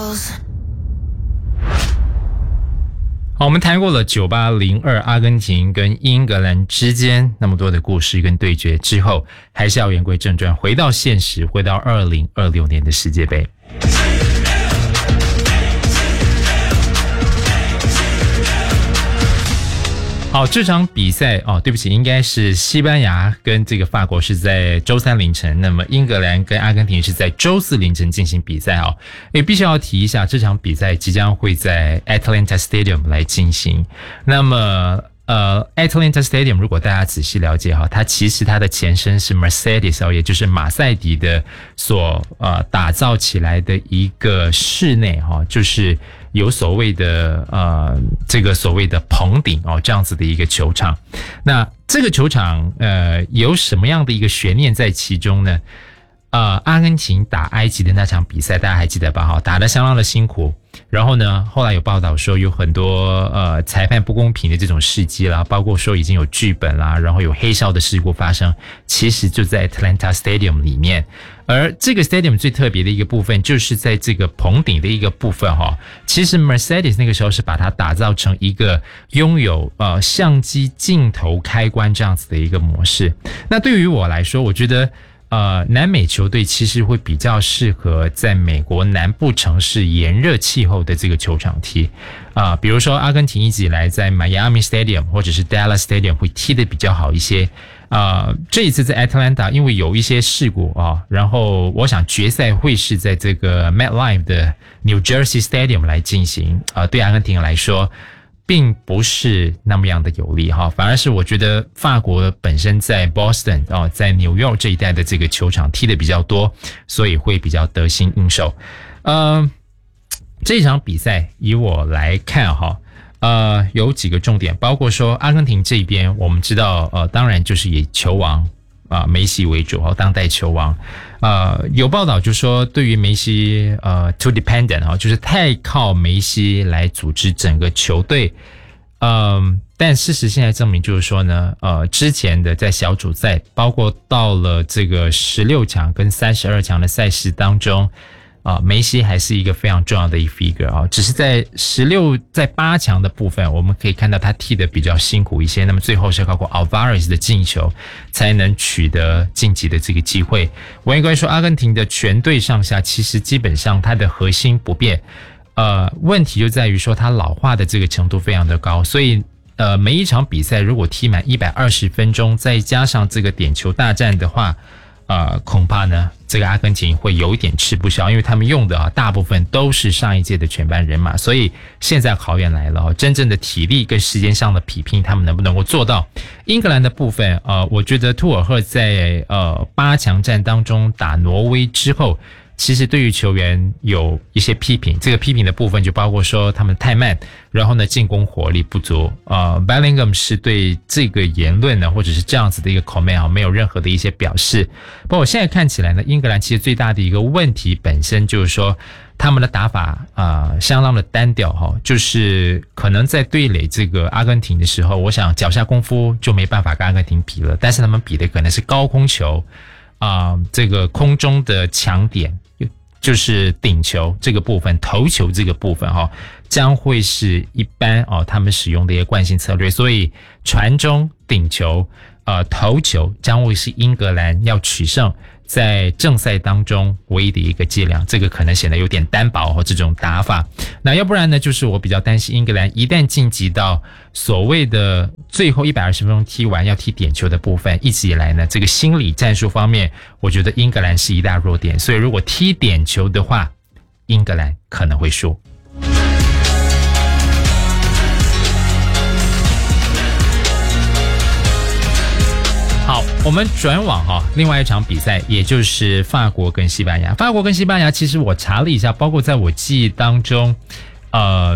好，我们谈过了9802阿根廷跟英格兰之间那么多的故事跟对决之后，还是要言归正传，回到现实，回到2026年的世界杯。好，这场比赛对不起，应该是西班牙跟这个法国是在周三凌晨，那么英格兰跟阿根廷是在周四凌晨进行比赛也必须要提一下，这场比赛即将会在 Atlanta Stadium 来进行。那么Atlanta Stadium 如果大家仔细了解它其实它的前身是 Mercedes 也就是马赛迪的所打造起来的一个室内就是有所谓的这个所谓的棚顶这样子的一个球场。那这个球场有什么样的一个悬念在其中呢？阿根廷打埃及的那场比赛大家还记得吧？打得相当的辛苦，然后呢后来有报道说有很多裁判不公平的这种事迹啦，包括说已经有剧本啦，然后有黑哨的事故发生，其实就在 Atlanta Stadium 里面。而这个 Stadium 最特别的一个部分就是在这个棚顶的一个部分其实 Mercedes 那个时候是把它打造成一个拥有相机镜头开关这样子的一个模式。那对于我来说，我觉得南美球队其实会比较适合在美国南部城市炎热气候的这个球场踢比如说阿根廷一直以来在 Miami Stadium 或者是 Dallas Stadium 会踢得比较好一些这一次在 Atlanta 因为有一些事故然后我想决赛会是在这个 MetLife 的 New Jersey Stadium 来进行对阿根廷来说并不是那么样的有利反而是我觉得法国本身在 Boston 在纽约这一带的这个球场踢得比较多，所以会比较得心应手。这场比赛以我来看有几个重点，包括说阿根廷这边我们知道当然就是以球王梅西为主当代球王有报道就说对于梅西too dependent 就是太靠梅西来组织整个球队但事实现在证明就是说呢之前的在小组赛包括到了这个16强跟32强的赛事当中梅西还是一个非常重要的一个 figure 只是在8强的部分我们可以看到他踢得比较辛苦一些，那么最后是靠过 Alvarez 的进球才能取得晋级的这个机会。我应该说阿根廷的全队上下其实基本上他的核心不变问题就在于说他老化的这个程度非常的高，所以每一场比赛如果踢满120分钟再加上这个点球大战的话恐怕呢这个阿根廷会有一点吃不消，因为他们用的大部分都是上一届的全班人马，所以现在考验来了真正的体力跟时间上的比拼他们能不能够做到。英格兰的部分我觉得图尔赫在8强战当中打挪威之后其实对于球员有一些批评，这个批评的部分就包括说他们太慢，然后呢进攻火力不足Bellingham 是对这个言论呢或者是这样子的一个 comment 没有任何的一些表示。不过我现在看起来呢英格兰其实最大的一个问题本身就是说他们的打法相当的单调就是可能在对垒这个阿根廷的时候我想脚下功夫就没办法跟阿根廷比了，但是他们比的可能是高空球这个空中的强点就是顶球这个部分头球这个部分将会是一般他们使用的一个惯性策略，所以传中顶球头球将会是英格兰要取胜在正赛当中唯一的一个伎俩，这个可能显得有点单薄这种打法。那要不然呢就是我比较担心英格兰一旦晋级到所谓的最后120分钟踢完要踢点球的部分，一直以来呢这个心理战术方面我觉得英格兰是一大弱点，所以如果踢点球的话英格兰可能会输。好，我们转往另外一场比赛，也就是法国跟西班牙。法国跟西班牙其实我查了一下，包括在我记忆当中